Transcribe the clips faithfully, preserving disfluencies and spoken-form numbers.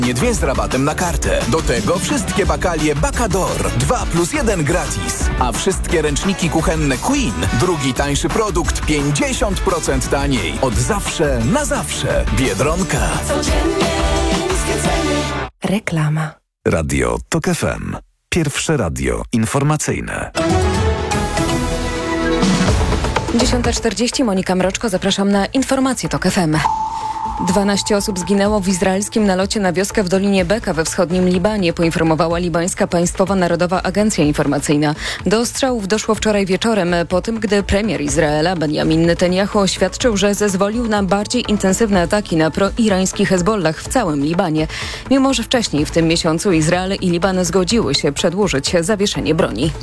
Nie dwie z rabatem na kartę. Do tego wszystkie bakalie Bakador. dwa plus jeden gratis. A wszystkie ręczniki kuchenne Queen. Drugi tańszy produkt pięćdziesiąt procent taniej. Od zawsze na zawsze. Biedronka. Codziennie niskie ceny. Reklama. Radio Tok F M. Pierwsze radio informacyjne. dziesiąta czterdzieści, Monika Mroczko, zapraszam na informacje Tok F M. dwanaście osób zginęło w izraelskim nalocie na wioskę w Dolinie Beka we wschodnim Libanie, poinformowała libańska Państwowa Narodowa Agencja Informacyjna. Do ostrzałów doszło wczoraj wieczorem, po tym, gdy premier Izraela Benjamin Netanyahu oświadczył, że zezwolił na bardziej intensywne ataki na proirański Hezbollah w całym Libanie, mimo że wcześniej w tym miesiącu Izrael i Liban zgodziły się przedłużyć zawieszenie broni.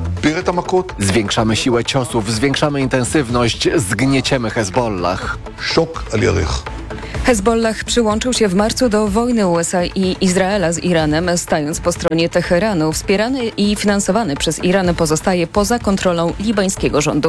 Zwiększamy siłę ciosów, zwiększamy intensywność, zgnieciemy Hezbollah. Szok al-Yarich. Hezbollah przyłączył się w marcu do wojny U S A i Izraela z Iranem, stając po stronie Teheranu. Wspierany i finansowany przez Iran pozostaje poza kontrolą libańskiego rządu.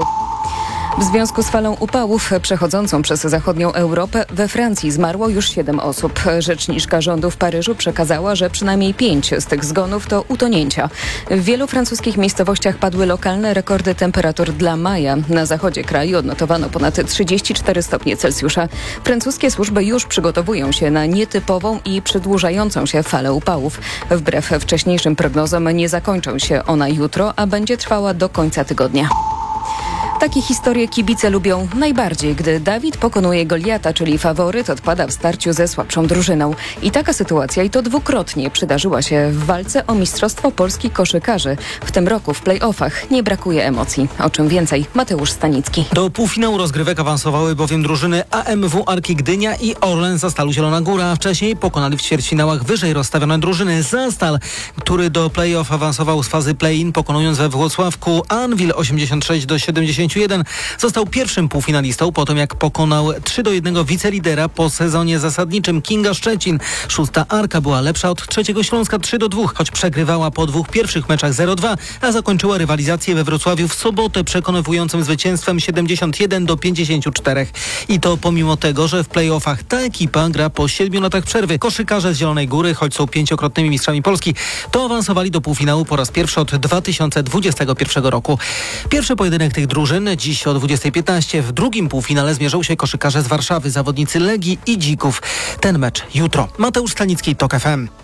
W związku z falą upałów przechodzącą przez zachodnią Europę we Francji zmarło już siedem osób. Rzeczniczka rządu w Paryżu przekazała, że przynajmniej pięć z tych zgonów to utonięcia. W wielu francuskich miejscowościach padły lokalne rekordy temperatur dla maja. Na zachodzie kraju odnotowano ponad trzydzieści cztery stopnie Celsjusza. Francuskie służby już przygotowują się na nietypową i przedłużającą się falę upałów. Wbrew wcześniejszym prognozom nie zakończą się ona jutro, a będzie trwała do końca tygodnia. Takie historie kibice lubią najbardziej, gdy Dawid pokonuje Goliata, czyli faworyt odpada w starciu ze słabszą drużyną. I taka sytuacja, i to dwukrotnie, przydarzyła się w walce o Mistrzostwo Polski koszykarzy. W tym roku w play-offach nie brakuje emocji. O czym więcej, Mateusz Stanicki. Do półfinału rozgrywek awansowały bowiem drużyny A M W Arki Gdynia i Orlen Zastalu Zielona Góra, a wcześniej pokonali w ćwierćfinałach wyżej rozstawione drużyny. Zastal, który do play-off awansował z fazy play-in, pokonując we Włocławku Anwil osiemdziesiąt sześć do siedemdziesięciu jeden, został pierwszym półfinalistą po tym, jak pokonał trzy do jednego wicelidera po sezonie zasadniczym Kinga Szczecin. Szósta Arka była lepsza od trzeciego Śląska trzy do dwóch, choć przegrywała po dwóch pierwszych meczach zero dwa, a zakończyła rywalizację we Wrocławiu w sobotę przekonywującym zwycięstwem siedemdziesiąt jeden do pięćdziesięciu czterech. I to pomimo tego, że w play-offach ta ekipa gra po siedmiu latach przerwy. Koszykarze z Zielonej Góry, choć są pięciokrotnymi mistrzami Polski, to awansowali do półfinału po raz pierwszy od dwa tysiące dwudziestego pierwszego roku. Pierwszy pojedynek tych drużyn dziś o dwudziestej piętnaście. W drugim półfinale zmierzą się koszykarze z Warszawy, zawodnicy Legii i Dzików. Ten mecz jutro. Mateusz Stanicki, Tok F M.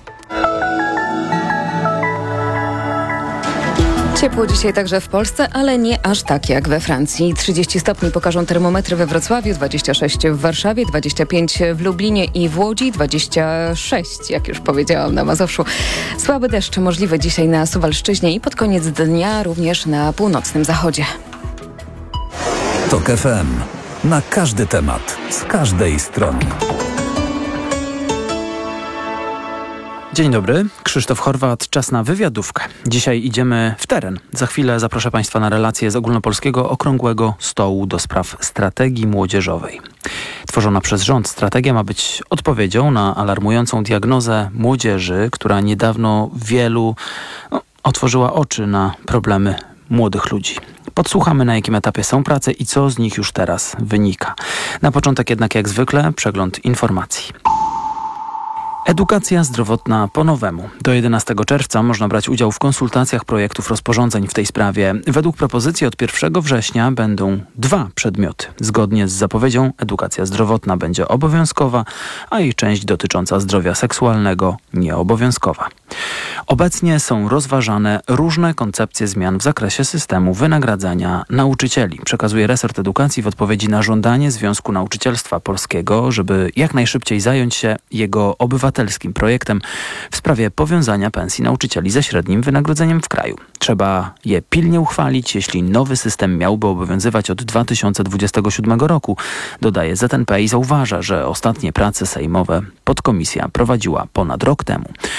Ciepło dzisiaj także w Polsce, ale nie aż tak jak we Francji. trzydzieści stopni pokażą termometry we Wrocławiu, dwadzieścia sześć w Warszawie, dwadzieścia pięć w Lublinie i w Łodzi, dwadzieścia sześć, jak już powiedziałam, na Mazowszu. Słaby deszcz możliwy dzisiaj na Suwalszczyźnie i pod koniec dnia również na północnym zachodzie. Tok F M. Na każdy temat, z każdej strony. Dzień dobry, Krzysztof Horwat, czas na wywiadówkę. Dzisiaj idziemy w teren. Za chwilę zaproszę Państwa na relację z Ogólnopolskiego Okrągłego Stołu do spraw strategii młodzieżowej. Tworzona przez rząd strategia ma być odpowiedzią na alarmującą diagnozę młodzieży, która niedawno wielu no, otworzyła oczy na problemy młodych ludzi. Podsłuchamy, na jakim etapie są prace i co z nich już teraz wynika. Na początek jednak, jak zwykle, przegląd informacji. Edukacja zdrowotna po nowemu. Do jedenastego czerwca można brać udział w konsultacjach projektów rozporządzeń w tej sprawie. Według propozycji od pierwszego września będą dwa przedmioty. Zgodnie z zapowiedzią edukacja zdrowotna będzie obowiązkowa, a jej część dotycząca zdrowia seksualnego nieobowiązkowa. Obecnie są rozważane różne koncepcje zmian w zakresie systemu wynagradzania nauczycieli. Przekazuje resort edukacji w odpowiedzi na żądanie Związku Nauczycielstwa Polskiego, żeby jak najszybciej zająć się jego obywatelskim projektem w sprawie powiązania pensji nauczycieli ze średnim wynagrodzeniem w kraju. Trzeba je pilnie uchwalić, jeśli nowy system miałby obowiązywać od dwa tysiące dwudziestego siódmego roku, dodaje Z N P i zauważa, że ostatnie prace sejmowe podkomisja prowadziła ponad rok temu.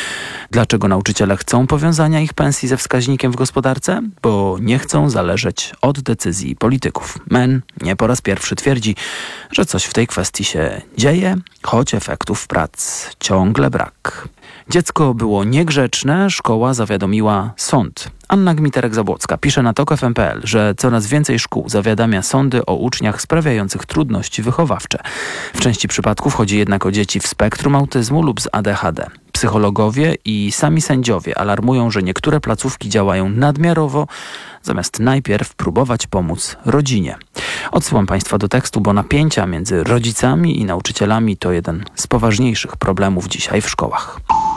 Dlaczego nauczyciele chcą powiązania ich pensji ze wskaźnikiem w gospodarce? Bo nie chcą zależeć od decyzji polityków. Men nie po raz pierwszy twierdzi, że coś w tej kwestii się dzieje, choć efektów prac ciągle brak. Dziecko było niegrzeczne, szkoła zawiadomiła sąd. Anna Gmiterek-Zabłocka pisze na tok f m kropka p l, że coraz więcej szkół zawiadamia sądy o uczniach sprawiających trudności wychowawcze. W części przypadków chodzi jednak o dzieci w spektrum autyzmu lub z a d h d. Psychologowie i sami sędziowie alarmują, że niektóre placówki działają nadmiarowo, zamiast najpierw próbować pomóc rodzinie. Odsyłam Państwa do tekstu, bo napięcia między rodzicami i nauczycielami to jeden z poważniejszych problemów dzisiaj w szkołach.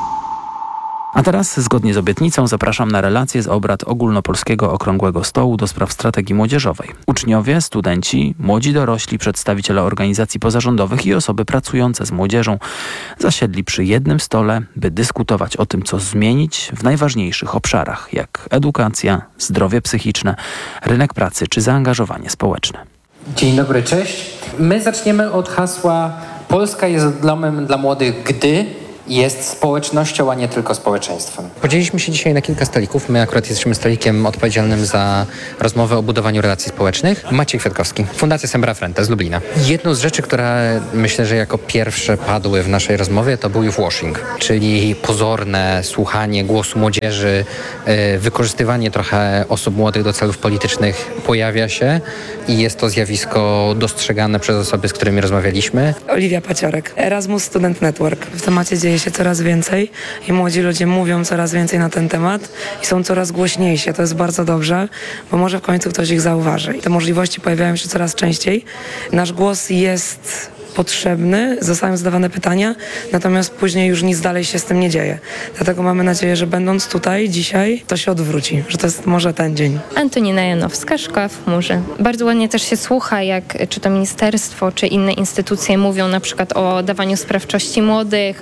A teraz, zgodnie z obietnicą, zapraszam na relację z obrad Ogólnopolskiego Okrągłego Stołu do spraw strategii młodzieżowej. Uczniowie, studenci, młodzi dorośli, przedstawiciele organizacji pozarządowych i osoby pracujące z młodzieżą zasiedli przy jednym stole, by dyskutować o tym, co zmienić w najważniejszych obszarach, jak edukacja, zdrowie psychiczne, rynek pracy czy zaangażowanie społeczne. Dzień dobry, cześć. My zaczniemy od hasła Polska jest domem dla młodych, gdy jest społecznością, a nie tylko społeczeństwem. Podzieliliśmy się dzisiaj na kilka stolików. My akurat jesteśmy stolikiem odpowiedzialnym za rozmowę o budowaniu relacji społecznych. Maciej Kwiatkowski, Fundacja Sembra Frente z Lublina. Jedną z rzeczy, która myślę, że jako pierwsze padły w naszej rozmowie, to był youth washing, czyli pozorne słuchanie głosu młodzieży, wykorzystywanie trochę osób młodych do celów politycznych pojawia się i jest to zjawisko dostrzegane przez osoby, z którymi rozmawialiśmy. Oliwia Paciorek, Erasmus Student Network. W temacie dzieje się coraz więcej i młodzi ludzie mówią coraz więcej na ten temat i są coraz głośniejsi. To jest bardzo dobrze, bo może w końcu ktoś ich zauważy. I te możliwości pojawiają się coraz częściej. Nasz głos jest potrzebny, zostają zadawane pytania, natomiast później już nic dalej się z tym nie dzieje. Dlatego mamy nadzieję, że będąc tutaj dzisiaj, to się odwróci, że to jest może ten dzień. Antonina Janowska, Szkoła w chmurze. Bardzo ładnie też się słucha, jak czy to ministerstwo, czy inne instytucje mówią na przykład o dawaniu sprawczości młodych,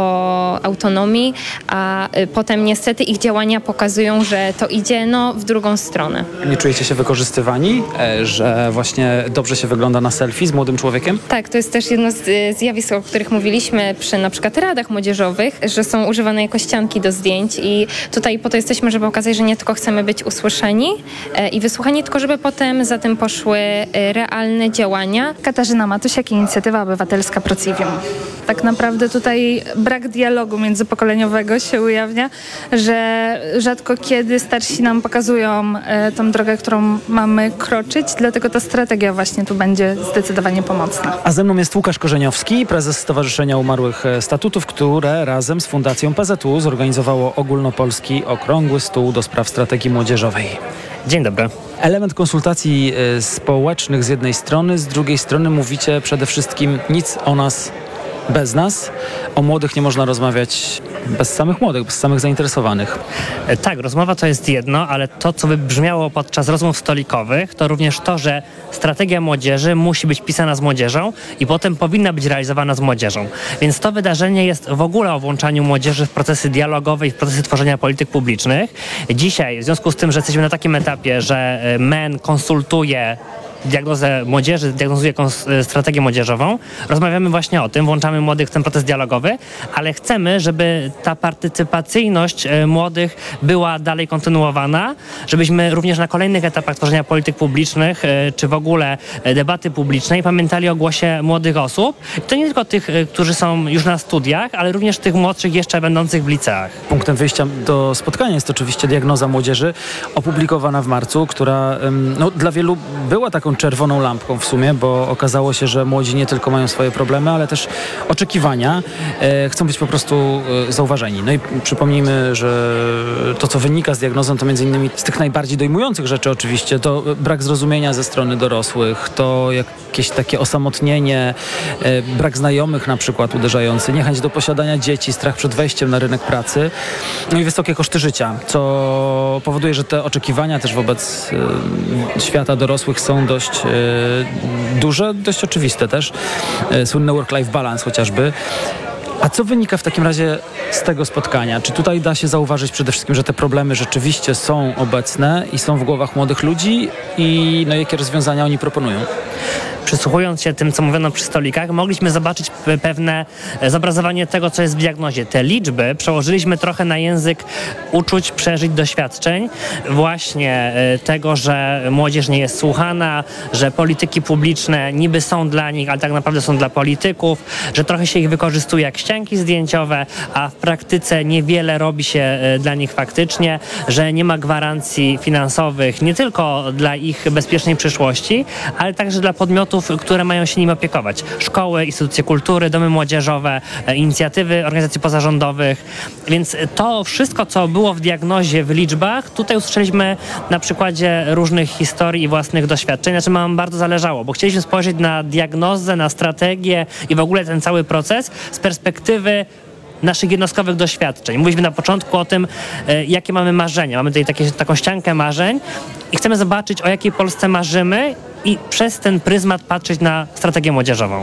o autonomii, a potem niestety ich działania pokazują, że to idzie no, w drugą stronę. Nie czujecie się wykorzystywani, że właśnie dobrze się wygląda na selfie z młodym człowiekiem? Tak, to jest też jedno z zjawisk, o których mówiliśmy przy na przykład radach młodzieżowych, że są używane jako ścianki do zdjęć i tutaj po to jesteśmy, żeby pokazać, że nie tylko chcemy być usłyszeni e, i wysłuchani, tylko żeby potem za tym poszły e, realne działania. Katarzyna Matusiak, Inicjatywa Obywatelska Procivium. Tak naprawdę tutaj brak dialogu międzypokoleniowego się ujawnia, że rzadko kiedy starsi nam pokazują e, tą drogę, którą mamy kroczyć, dlatego ta strategia właśnie tu będzie zdecydowanie pomocna. A ze mną jest Łukasz Korzeniowski, prezes Stowarzyszenia Umarłych Statutów, które razem z Fundacją P Z U zorganizowało Ogólnopolski Okrągły Stół do spraw strategii młodzieżowej. Dzień dobry. Element konsultacji y, społecznych z jednej strony, z drugiej strony mówicie przede wszystkim nic o nas bez nas. O młodych nie można rozmawiać bez samych młodych, bez samych zainteresowanych. Tak, rozmowa to jest jedno, ale to, co wybrzmiało podczas rozmów stolikowych, to również to, że strategia młodzieży musi być pisana z młodzieżą i potem powinna być realizowana z młodzieżą. Więc to wydarzenie jest w ogóle o włączaniu młodzieży w procesy dialogowe i w procesy tworzenia polityk publicznych. Dzisiaj, w związku z tym, że jesteśmy na takim etapie, że M E N konsultuje diagnozę młodzieży, diagnozuje strategię młodzieżową. Rozmawiamy właśnie o tym, włączamy młodych w ten proces dialogowy, ale chcemy, żeby ta partycypacyjność młodych była dalej kontynuowana, żebyśmy również na kolejnych etapach tworzenia polityk publicznych, czy w ogóle debaty publicznej pamiętali o głosie młodych osób. I to nie tylko tych, którzy są już na studiach, ale również tych młodszych jeszcze będących w liceach. Punktem wyjścia do spotkania jest oczywiście diagnoza młodzieży opublikowana w marcu, która no, dla wielu była taką czerwoną lampką w sumie, bo okazało się, że młodzi nie tylko mają swoje problemy, ale też oczekiwania. E, chcą być po prostu e, zauważeni. No i przypomnijmy, że to, co wynika z diagnozy, to między innymi z tych najbardziej dojmujących rzeczy oczywiście, to brak zrozumienia ze strony dorosłych, to jakieś takie osamotnienie, e, brak znajomych na przykład uderzający, niechęć do posiadania dzieci, strach przed wejściem na rynek pracy, no i wysokie koszty życia, co powoduje, że te oczekiwania też wobec e, świata dorosłych są dość dość e, duże, dość oczywiste też. E, słynny work-life balance chociażby. A co wynika w takim razie z tego spotkania? Czy tutaj da się zauważyć przede wszystkim, że te problemy rzeczywiście są obecne i są w głowach młodych ludzi i no, jakie rozwiązania oni proponują? przysłuchując się tym, co mówiono przy stolikach, mogliśmy zobaczyć pewne zobrazowanie tego, co jest w diagnozie. Te liczby przełożyliśmy trochę na język uczuć, przeżyć, doświadczeń. Właśnie tego, że młodzież nie jest słuchana, że polityki publiczne niby są dla nich, ale tak naprawdę są dla polityków, że trochę się ich wykorzystuje jak ścianki zdjęciowe, a w praktyce niewiele robi się dla nich faktycznie, że nie ma gwarancji finansowych nie tylko dla ich bezpiecznej przyszłości, ale także dla podmiotów, które mają się nim opiekować. Szkoły, instytucje kultury, domy młodzieżowe, inicjatywy organizacji pozarządowych. Więc to wszystko, co było w diagnozie, w liczbach, tutaj usłyszeliśmy na przykładzie różnych historii i własnych doświadczeń, na czym nam bardzo zależało, bo chcieliśmy spojrzeć na diagnozę, na strategię i w ogóle ten cały proces z perspektywy naszych jednostkowych doświadczeń. Mówiliśmy na początku o tym, e, jakie mamy marzenia. Mamy tutaj takie, taką ściankę marzeń i chcemy zobaczyć, o jakiej Polsce marzymy i przez ten pryzmat patrzeć na strategię młodzieżową.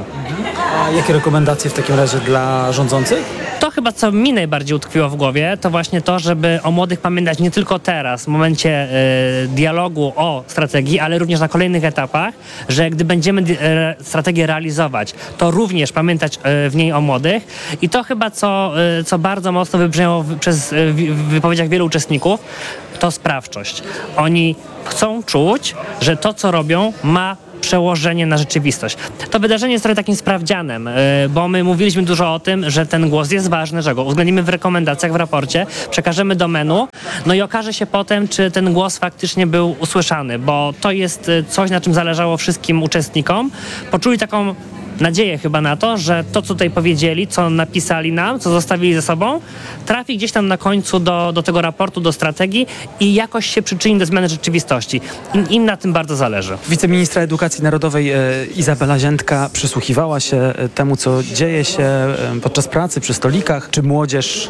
A jakie rekomendacje w takim razie dla rządzących? To chyba, co mi najbardziej utkwiło w głowie, to właśnie to, żeby o młodych pamiętać nie tylko teraz, w momencie y, dialogu o strategii, ale również na kolejnych etapach, że gdy będziemy di- re- strategię realizować, to również pamiętać y, w niej o młodych. I to chyba, co, y, co bardzo mocno wybrzmiało w, przez, y, w, w wypowiedziach wielu uczestników, to sprawczość. Oni chcą czuć, że to, co robią, ma przełożenie na rzeczywistość. To wydarzenie jest trochę takim sprawdzianem, bo my mówiliśmy dużo o tym, że ten głos jest ważny, że go uwzględnimy w rekomendacjach, w raporcie, przekażemy do menu, no i okaże się potem, czy ten głos faktycznie był usłyszany, bo to jest coś, na czym zależało wszystkim uczestnikom. Poczuli taką nadzieję chyba na to, że to, co tutaj powiedzieli, co napisali nam, co zostawili ze sobą, trafi gdzieś tam na końcu do, do tego raportu, do strategii i jakoś się przyczyni do zmiany rzeczywistości. Im, im na tym bardzo zależy. Wiceministra Edukacji Narodowej e, Izabela Ziętka przysłuchiwała się e, temu, co dzieje się e, podczas pracy przy stolikach. Czy młodzież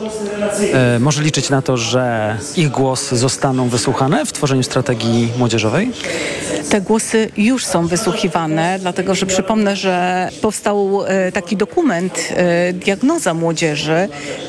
e, może liczyć na to, że ich głos zostaną wysłuchane w tworzeniu strategii młodzieżowej? Te głosy już są wysłuchiwane, dlatego że przypomnę, że powstał taki dokument, diagnoza młodzieży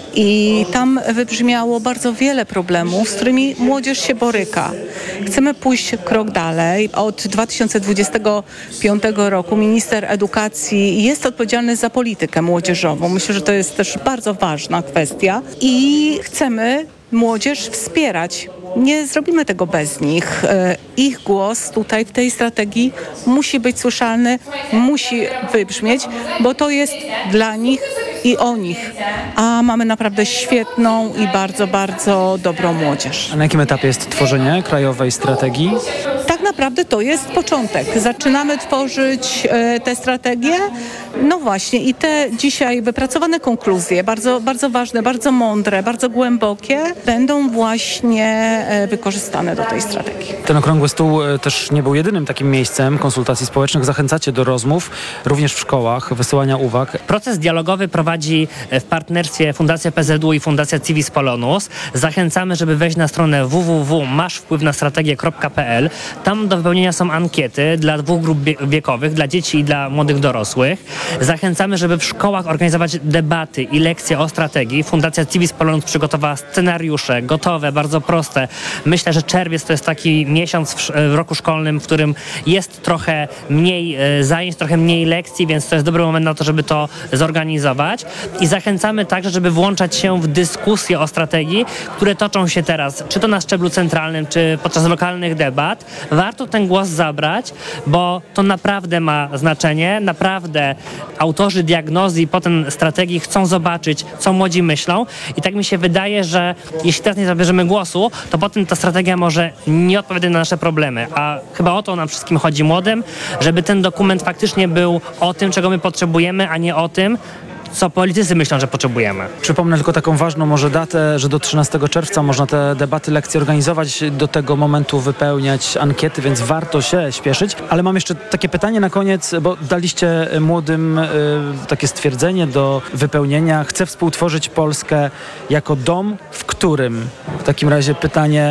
i tam wybrzmiało bardzo wiele problemów, z którymi młodzież się boryka. Chcemy pójść krok dalej. Od dwa tysiące dwudziestego piątego roku minister edukacji jest odpowiedzialny za politykę młodzieżową. Myślę, że to jest też bardzo ważna kwestia i chcemy młodzież wspierać. Nie zrobimy tego bez nich. Ich głos tutaj w tej strategii musi być słyszalny, musi wybrzmieć, bo to jest dla nich i o nich. A mamy naprawdę świetną i bardzo, bardzo dobrą młodzież. A na jakim etapie jest tworzenie krajowej strategii? Tak naprawdę to jest początek. Zaczynamy tworzyć e, te strategie. No właśnie i te dzisiaj wypracowane konkluzje, bardzo, bardzo ważne, bardzo mądre, bardzo głębokie, będą właśnie e, wykorzystane do tej strategii. Ten okrągły stół e, też nie był jedynym takim miejscem konsultacji społecznych. Zachęcacie do rozmów, również w szkołach, wysyłania uwag. Proces dialogowy prowadzi w partnerstwie Fundacja P Z U i Fundacja Civis Polonus. Zachęcamy, żeby wejść na stronę w w w kropka masz wpływ na strategię kropka p l. Tam do wypełnienia są ankiety dla dwóch grup wiekowych, dla dzieci i dla młodych dorosłych. Zachęcamy, żeby w szkołach organizować debaty i lekcje o strategii. Fundacja Civis Polonus przygotowała scenariusze gotowe, bardzo proste. Myślę, że czerwiec to jest taki miesiąc w, w roku szkolnym, w którym jest trochę mniej e, zajęć, trochę mniej lekcji, więc to jest dobry moment na to, żeby to zorganizować. I zachęcamy także, żeby włączać się w dyskusje o strategii, które toczą się teraz, czy to na szczeblu centralnym, czy podczas lokalnych debat. Warto ten głos zabrać, bo to naprawdę ma znaczenie. Naprawdę autorzy diagnozy i potem strategii chcą zobaczyć, co młodzi myślą. I tak mi się wydaje, że jeśli teraz nie zabierzemy głosu, to potem ta strategia może nie odpowiadać na nasze problemy. A chyba o to nam wszystkim chodzi młodym, żeby ten dokument faktycznie był o tym, czego my potrzebujemy, a nie o tym, co politycy myślą, że potrzebujemy. Przypomnę tylko taką ważną może datę, że do trzynastego czerwca można te debaty, lekcje organizować, do tego momentu wypełniać ankiety, więc warto się śpieszyć. Ale mam jeszcze takie pytanie na koniec, bo daliście młodym y, takie stwierdzenie do wypełnienia. Chcę współtworzyć Polskę jako dom, w którym. W takim razie pytanie,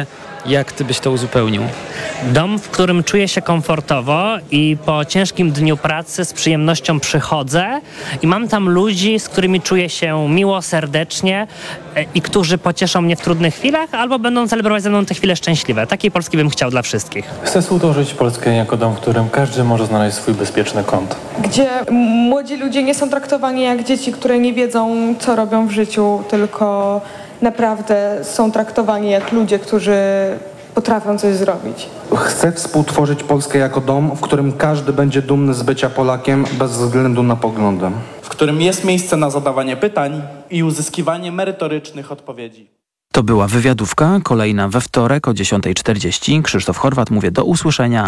Jak ty byś to uzupełnił? Dom, w którym czuję się komfortowo i po ciężkim dniu pracy z przyjemnością przychodzę i mam tam ludzi, z którymi czuję się miło, serdecznie e, i którzy pocieszą mnie w trudnych chwilach albo będą celebrować ze mną te chwile szczęśliwe. Takiej Polski bym chciał dla wszystkich. Chcę współtworzyć Polskę jako dom, w którym każdy może znaleźć swój bezpieczny kąt. Gdzie młodzi ludzie nie są traktowani jak dzieci, które nie wiedzą, co robią w życiu, tylko naprawdę są traktowani jak ludzie, którzy potrafią coś zrobić. Chcę współtworzyć Polskę jako dom, w którym każdy będzie dumny z bycia Polakiem bez względu na poglądy. W którym jest miejsce na zadawanie pytań i uzyskiwanie merytorycznych odpowiedzi. To była wywiadówka, kolejna we wtorek o dziesiąta czterdzieści. Krzysztof Horwat, mówię do usłyszenia.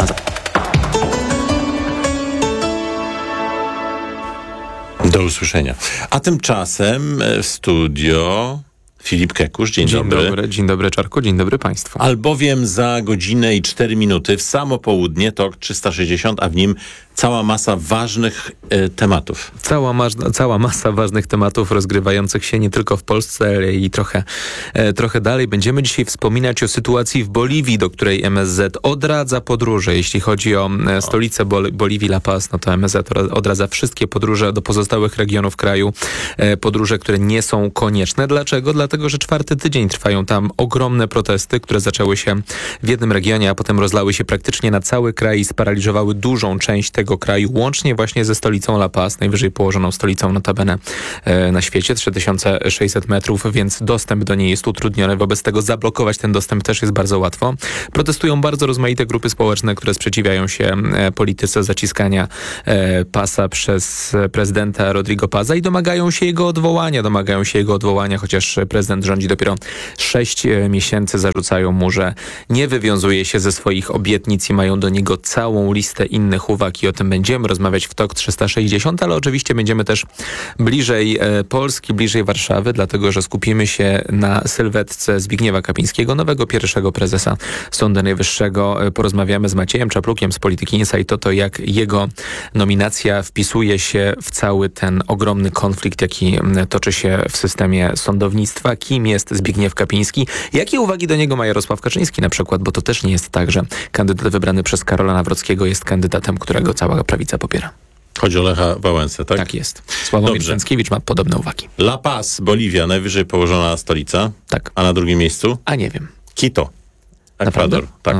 Do usłyszenia. A tymczasem w studio Filip Kekusz. Dzień, dzień dobry. dobry. Dzień dobry, Czarku. Dzień dobry Państwu. Albowiem za godzinę i cztery minuty w samo południe TOK trzysta sześćdziesiąt, a w nim cała masa ważnych e, tematów. Cała, ma, cała masa ważnych tematów rozgrywających się nie tylko w Polsce, ale i trochę, e, trochę dalej. Będziemy dzisiaj wspominać o sytuacji w Boliwii, do której M S Z odradza podróże. Jeśli chodzi o e, stolicę Bol- Boliwii, La Paz, no to M S Z odradza wszystkie podróże do pozostałych regionów kraju. E, podróże, które nie są konieczne. Dlaczego? Dlatego, że czwarty tydzień trwają tam ogromne protesty, które zaczęły się w jednym regionie, a potem rozlały się praktycznie na cały kraj i sparaliżowały dużą część tego kraju, łącznie właśnie ze stolicą La Paz, najwyżej położoną stolicą notabene e, na świecie, trzy tysiące sześćset metrów, więc dostęp do niej jest utrudniony. Wobec tego zablokować ten dostęp też jest bardzo łatwo. Protestują bardzo rozmaite grupy społeczne, które sprzeciwiają się e, polityce zaciskania e, pasa przez prezydenta Rodrigo Paza i domagają się jego odwołania. Domagają się jego odwołania, chociaż prezydent rządzi dopiero sześć e, miesięcy. Zarzucają mu, że nie wywiązuje się ze swoich obietnic i mają do niego całą listę innych uwag i o tym będziemy rozmawiać w TOK trzysta sześćdziesiąt, ale oczywiście będziemy też bliżej e, Polski, bliżej Warszawy, dlatego że skupimy się na sylwetce Zbigniewa Kapińskiego, nowego pierwszego prezesa Sądu Najwyższego. E, porozmawiamy z Maciejem Czaplukiem z Polityki Insight o to, jak jego nominacja wpisuje się w cały ten ogromny konflikt, jaki toczy się w systemie sądownictwa. Kim jest Zbigniew Kapiński? Jakie uwagi do niego ma Jarosław Kaczyński na przykład, bo to też nie jest tak, że kandydat wybrany przez Karola Nawrockiego jest kandydatem, którego cała prawica popiera. Chodzi o Lecha Wałęsę, tak? Tak jest. Sławomir Cęckiewicz ma podobne uwagi. La Paz, Boliwia, najwyżej położona stolica. Tak. A na drugim miejscu? A nie wiem. Quito, Ekwador. Naprawdę? Tak. A.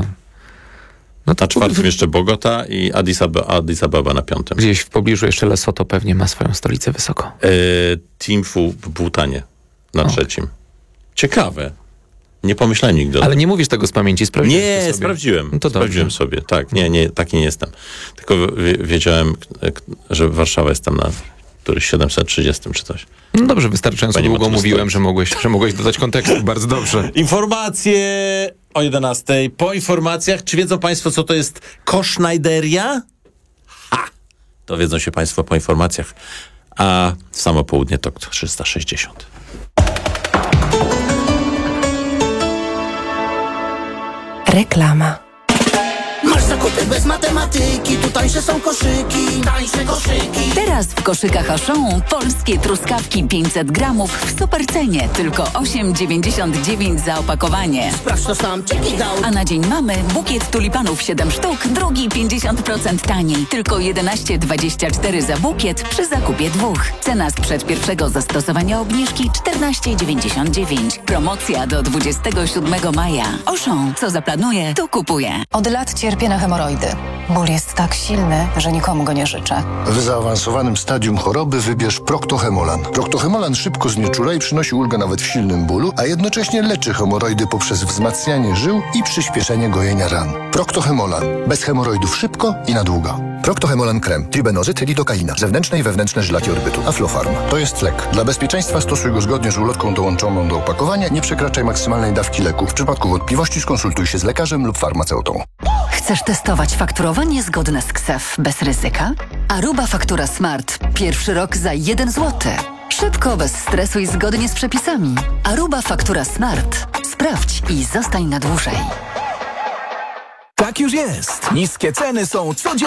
No to na czwartym jeszcze Bogota i Addis Abeba, Addis Abeba na piątym. Gdzieś w pobliżu jeszcze Lesotho pewnie ma swoją stolicę wysoko. E, Thimphu w Bhutanie na o. trzecim. Ciekawe. Nie pomyślałem nigdy. Ale nie mówisz tego z pamięci, sprawdziłeś Nie, sobie. sprawdziłem. No to sprawdziłem sobie, tak. Nie, nie, taki nie jestem. Tylko wiedziałem, że Warszawa jest tam na któryś siedemset trzydzieści czy coś. No dobrze, wystarczająco długo mówiłem, że mogłeś, że mogłeś dodać kontekstu. Bardzo dobrze. Informacje o jedenastej. Po informacjach, czy wiedzą Państwo, co to jest koszznajderia? Ha! Dowiedzą się Państwo po informacjach. A w samo południe TOK trzysta sześćdziesiąt. Reklama. Masz zakupy bez matematyki, tu tańsze są koszyki, tańsze koszyki. Teraz w koszykach Auchan polskie truskawki pięćset gramów w supercenie, tylko osiem dziewięćdziesiąt dziewięć za opakowanie. Sprawdź to sam, check it out. A na dzień mamy bukiet tulipanów siedem sztuk, drugi pięćdziesiąt procent taniej, tylko jedenaście dwadzieścia cztery za bukiet przy zakupie dwóch. Cena sprzed pierwszego zastosowania obniżki czternaście dziewięćdziesiąt dziewięć. Promocja do dwudziestego siódmego maja. Auchan, co zaplanuje, to kupuje. Od lat cierpię na hemoroidy. Ból jest tak silny, że nikomu go nie życzę. W zaawansowanym stadium choroby wybierz Proctohemolan. Proctohemolan szybko znieczula i przynosi ulgę nawet w silnym bólu, a jednocześnie leczy hemoroidy poprzez wzmacnianie żył i przyspieszenie gojenia ran. Proctohemolan. Bez hemoroidów szybko i na długo. Proctohemolan krem, tribenozyt, lidokaina, zewnętrzne i wewnętrzne żylaki orbytu, Aflofarm. To jest lek. Dla bezpieczeństwa stosuj go zgodnie z ulotką dołączoną do opakowania. Nie przekraczaj maksymalnej dawki leku. W przypadku wątpliwości skonsultuj się z lekarzem lub farmaceutą. Chcesz testować fakturowanie zgodne z K S E F bez ryzyka? Aruba Faktura Smart. Pierwszy rok za jeden złoty. Szybko, bez stresu i zgodnie z przepisami. Aruba Faktura Smart. Sprawdź i zostań na dłużej. Tak już jest. Niskie ceny są codziennie.